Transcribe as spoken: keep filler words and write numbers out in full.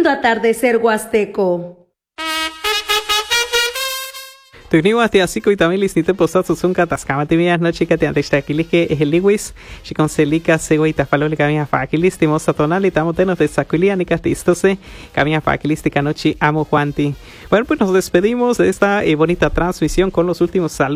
lindo atardecer huasteco. Tugniwa te asiko y también lisnite posatsu sunka taskamati mías no chica te antes taquilis que es el liwis chicon celica sego y tafalole camia faquilis timos satonal y tamo tenos de saculia ni castistose camia faquilis tica nochi amo Juanti. Bueno, pues nos despedimos de esta eh, bonita transmisión con los últimos saludos.